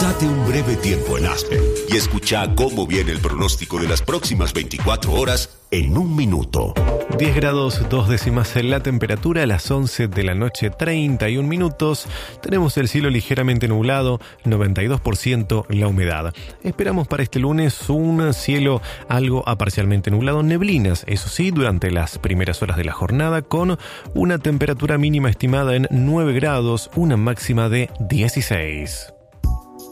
Date un breve tiempo en Aspen y escucha cómo viene el pronóstico de las próximas 24 horas en un minuto. 10 grados 2 décimas en la temperatura, a las 11 de la noche 31 minutos. Tenemos el cielo ligeramente nublado, 92% la humedad. Esperamos para este lunes un cielo algo a parcialmente nublado, neblinas, eso sí, durante las primeras horas de la jornada, con una temperatura mínima estimada en 9 grados, una máxima de 16.